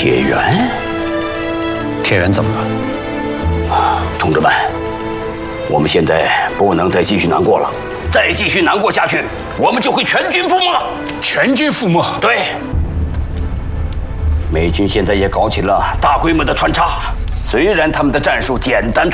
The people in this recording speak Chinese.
铁原？ 铁原怎么了？ 同志们，我们现在不能再继续难过了，再继续难过下去，我们就会全军覆没。 全军覆没？ 对。美军现在也搞起了大规模的穿插，虽然他们的战术简单。